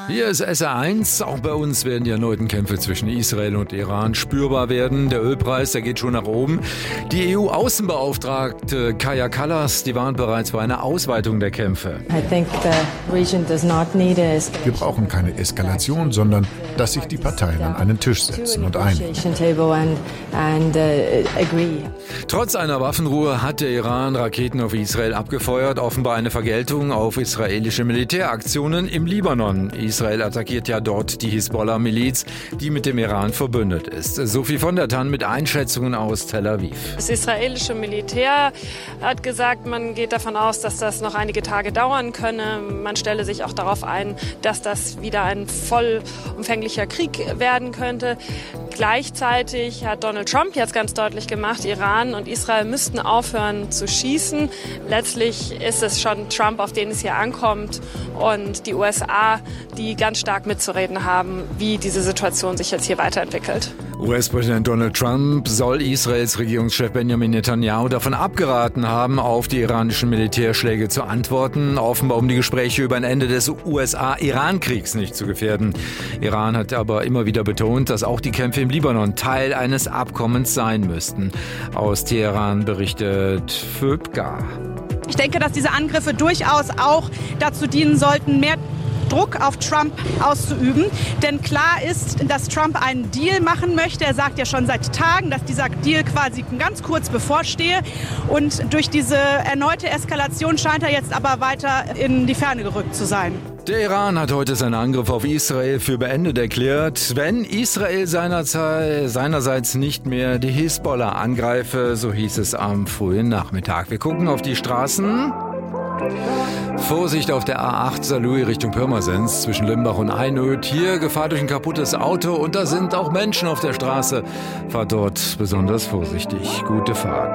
Hier ist SR1. Auch bei uns werden die erneuten Kämpfe zwischen Israel und Iran spürbar werden. Der Ölpreis, der geht schon nach oben. Die EU-Außenbeauftragte Kaja Kallas, die warnt bereits vor einer Ausweitung der Kämpfe. Wir brauchen keine Eskalation, sondern dass sich die Parteien an einen Tisch setzen und einigen. Trotz einer Waffenruhe hat der Iran Raketen auf Israel abgefeuert. Offenbar eine Vergeltung auf israelische Militäraktionen im Libanon. Israel attackiert ja dort die Hisbollah-Miliz, die mit dem Iran verbündet ist. Sophie von der Tann mit Einschätzungen aus Tel Aviv. Das israelische Militär hat gesagt, man geht davon aus, dass das noch einige Tage dauern könne. Man stelle sich auch darauf ein, dass das wieder ein vollumfänglicher Krieg werden könnte. Gleichzeitig hat Donald Trump jetzt ganz deutlich gemacht, Iran und Israel müssten aufhören zu schießen. Letztlich ist es schon Trump, auf den es hier ankommt, und die USA, die ganz stark mitzureden haben, wie diese Situation sich jetzt hier weiterentwickelt. US-Präsident Donald Trump soll Israels Regierungschef Benjamin Netanyahu davon abgeraten haben, auf die iranischen Militärschläge zu antworten, offenbar um die Gespräche über ein Ende des USA-Iran-Kriegs nicht zu gefährden. Iran hat aber immer wieder betont, dass auch die Kämpfe im Libanon Teil eines Abkommens sein müssten. Aus Teheran berichtet Föbga. Ich denke, dass diese Angriffe durchaus auch dazu dienen sollten, mehr Druck auf Trump auszuüben. Denn klar ist, dass Trump einen Deal machen möchte. Er sagt ja schon seit Tagen, dass dieser Deal quasi ganz kurz bevorstehe. Und durch diese erneute Eskalation scheint er jetzt aber weiter in die Ferne gerückt zu sein. Der Iran hat heute seinen Angriff auf Israel für beendet erklärt, wenn Israel seinerseits nicht mehr die Hisbollah angreife, so hieß es am frühen Nachmittag. Wir gucken auf die Straßen. Vorsicht auf der A8 Saarlouis Richtung Pirmasens zwischen Limbach und Einöd. Hier Gefahr durch ein kaputtes Auto und da sind auch Menschen auf der Straße. Fahrt dort besonders vorsichtig. Gute Fahrt.